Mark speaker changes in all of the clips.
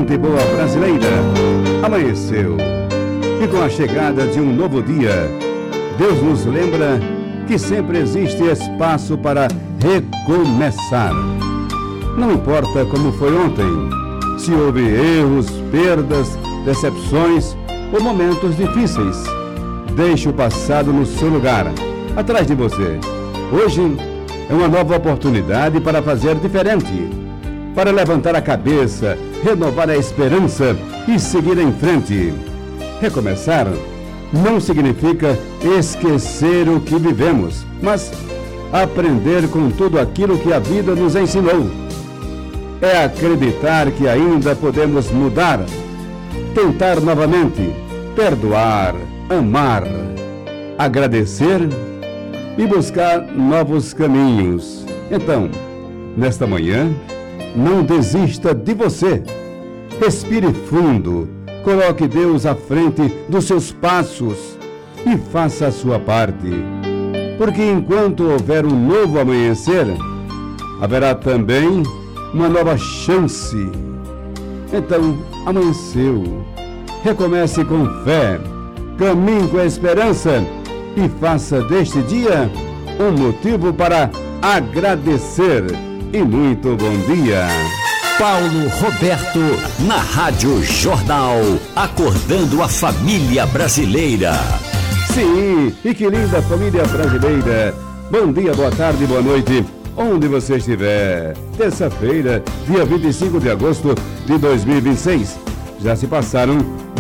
Speaker 1: gente boa brasileira, amanheceu. E com a chegada de um novo dia, Deus nos lembra que sempre existe espaço para recomeçar. Não importa como foi ontem, se houve erros, perdas, decepções ou momentos difíceis, deixe o passado no seu lugar, atrás de você. Hoje é uma nova oportunidade para fazer diferente, para levantar a cabeça, renovar a esperança e seguir em frente. Recomeçar não significa esquecer o que vivemos, mas aprender com tudo aquilo que a vida nos ensinou. É acreditar que ainda podemos mudar, tentar novamente, perdoar, amar, agradecer e buscar novos caminhos. Então, nesta manhã, não desista de você. Respire fundo, coloque Deus à frente dos seus passos e faça a sua parte. Porque enquanto houver um novo amanhecer, haverá também uma nova chance. Então, amanheceu. Recomece com fé, caminhe com a esperança e faça deste dia um motivo para agradecer. E muito bom dia.
Speaker 2: Paulo Roberto, na Rádio Jornal, acordando a família brasileira.
Speaker 1: Sim, e que linda família brasileira. Bom dia, boa tarde, boa noite, onde você estiver. Terça-feira, dia 25 de agosto de 2026. Já se passaram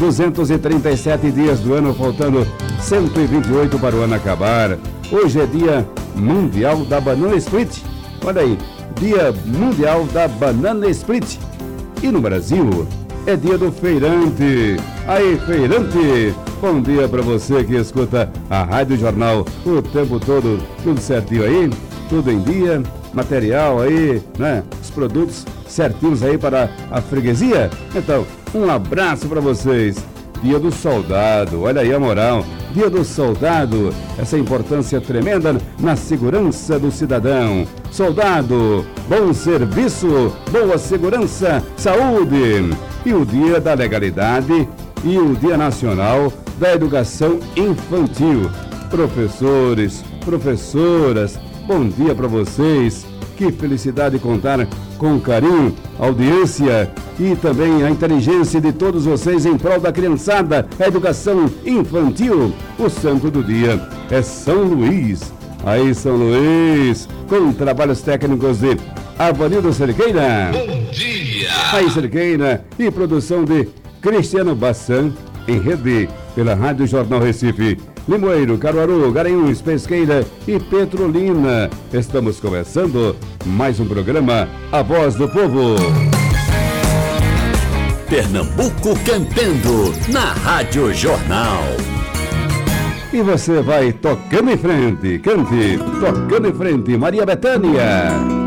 Speaker 1: 237 dias do ano, faltando 128 para o ano acabar. Hoje é dia mundial da banana split. Olha aí, dia mundial da banana split. E no Brasil é dia do feirante. Aí, feirante, bom dia para você que escuta a Rádio Jornal o tempo todo. Tudo certinho aí? Tudo em dia? Material aí, né? Os produtos certinhos aí para a freguesia? Então, um abraço para vocês. Dia do Soldado, olha aí a moral. Dia do Soldado, essa importância tremenda na segurança do cidadão. Soldado, bom serviço, boa segurança, saúde. E o Dia da Legalidade e o Dia Nacional da Educação Infantil. Professores, professoras, bom dia para vocês. Que felicidade contar com carinho, audiência e também a inteligência de todos vocês em prol da criançada, a educação infantil. O santo do dia é São Luís. Aí, São Luís, com trabalhos técnicos de Avanildo Cerqueira.
Speaker 2: Bom dia!
Speaker 1: Aí, Cerqueira, e produção de Cristiano Bassan, em rede pela Rádio Jornal Recife. Limoeiro, Caruaru, Garanhuns, Pesqueira e Petrolina. Estamos começando mais um programa A Voz do Povo.
Speaker 2: Pernambuco cantando na Rádio Jornal.
Speaker 1: E você vai tocando em frente. Cante, tocando em frente, Maria Bethânia.